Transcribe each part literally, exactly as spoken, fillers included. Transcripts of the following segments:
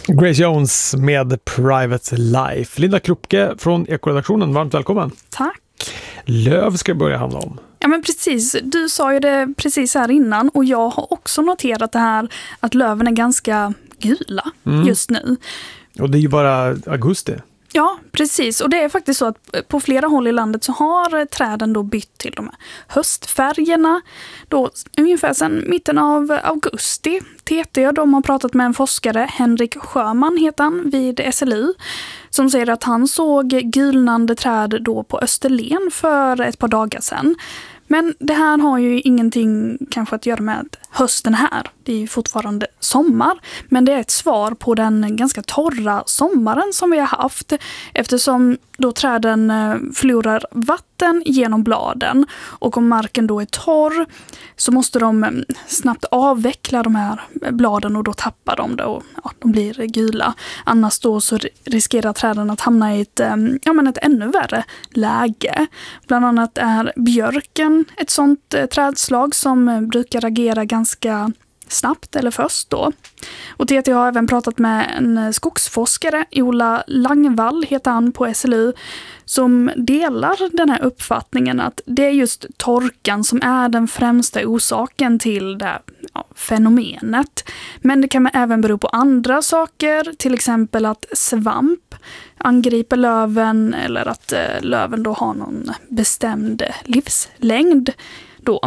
Grace Jones med Private Life. Linda Kruppke från Ekoredaktionen, varmt välkommen. Tack. Löv ska börja handla om. Ja men precis, du sa ju det precis här innan och jag har också noterat det här att löven är ganska gula mm. just nu. Och det är ju bara augusti. Ja, precis. Och det är faktiskt så att på flera håll i landet så har träden då bytt till de här höstfärgerna. Då, ungefär sedan mitten av augusti. T T de har pratat med en forskare, Henrik Sjöman heter han, vid S L U. Som säger att han såg gulnande träd då på Österlen för ett par dagar sedan. Men det här har ju ingenting kanske att göra med hösten här. Det är ju fortfarande sommar. Men det är ett svar på den ganska torra sommaren som vi har haft. Eftersom då träden förlorar vatten genom bladen. Och om marken då är torr så måste de snabbt avveckla de här bladen och då tappar de det och ja, de blir gula. Annars då så riskerar träden att hamna i ett, ja, men ett ännu värre läge. Bland annat är björken ett sånt trädslag som brukar agera ganska snabbt eller först då. Och T T har även pratat med en skogsforskare, Ola Langvall heter han på S L U, som delar den här uppfattningen att det är just torkan som är den främsta orsaken till det här, ja, fenomenet. Men det kan även bero på andra saker, till exempel att svamp angriper löven eller att eh, löven då har någon bestämd livslängd då.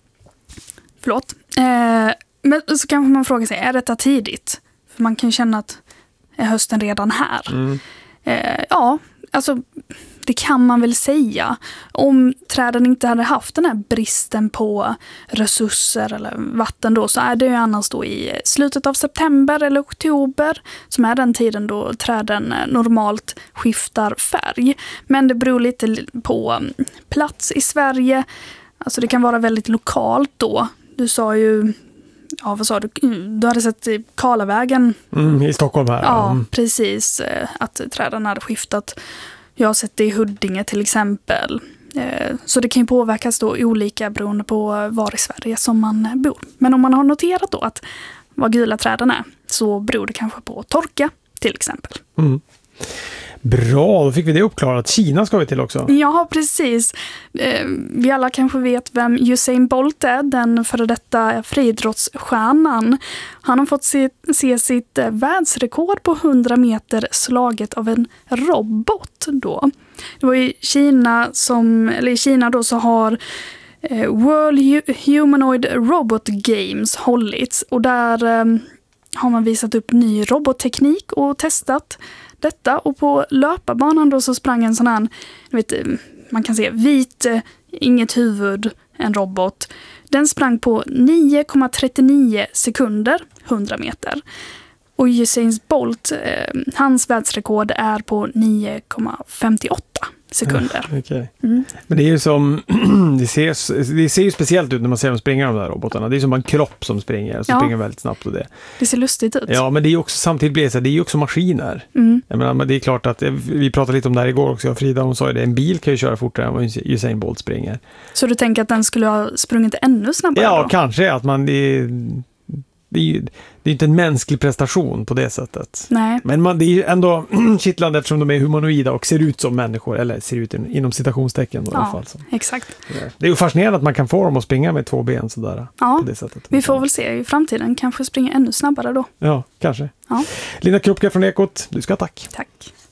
Förlåt. Eh, Men så kan man fråga sig, är detta tidigt? För man kan känna att är hösten redan här? Mm. Eh, ja, alltså det kan man väl säga. Om träden inte hade haft den här bristen på resurser eller vatten då, så är det ju annars då i slutet av september eller oktober som är den tiden då träden normalt skiftar färg. Men det beror lite på plats i Sverige. Alltså det kan vara väldigt lokalt då. Du sa ju... Ja, vad sa du? Du hade sett i Karlavägen. Mm, i Stockholm här. Ja, mm. precis. Att träden hade skiftat. Jag har sett det i Huddinge till exempel. Så det kan ju påverkas då olika beroende på var i Sverige som man bor. Men om man har noterat då att vad gula träden är så beror det kanske på torka till exempel. Mm. Bra, då fick vi det uppklarat. Kina ska vi till också. Ja, precis. Vi alla kanske vet vem Usain Bolt är, den före detta friidrottsstjärnan. Han har fått se, se sitt världsrekord på hundra meter slaget av en robot då. Det var i Kina som, eller i Kina då så har World Humanoid Robot Games hållits och där har man visat upp ny robotteknik och testat detta, och på löparbanan då så sprang en sån här, vet, man kan se vit, inget huvud, en robot. Den sprang på nio komma trettionio sekunder, hundra meter. Och Usain Bolt, eh, hans världsrekord är på nio komma femtioåtta sekunder. Ja, okay. mm. Men det är ju som det ser, det ser ju speciellt ut när man ser dem springa, de där robotarna. Det är som en kropp som springer, som ja. springer väldigt snabbt och det. Det ser lustigt ut. Ja, men det är ju också samtidigt blir det så, det är ju också maskiner. Mm. Jag menar, det är klart att vi pratade lite om det här igår också. Frida, hon sa ju det, en bil kan ju köra fortare än vad Usain Bolt springer. Så du tänker att den skulle ha sprungit ännu snabbare? Ja, då? kanske att man det, det är ju det är inte en mänsklig prestation på det sättet. Nej. Men man, det är ju ändå kittlande eftersom de är humanoida och ser ut som människor, eller ser ut inom citationstecken då, ja, i alla fall. Så. Exakt. Det är ju fascinerande att man kan få dem att springa med två ben sådär. Ja, på det sättet. Vi får väl se i framtiden, kanske springa ännu snabbare då. Ja, kanske. Ja. Linda Kruppke från Ekot, du ska ha tack. Tack.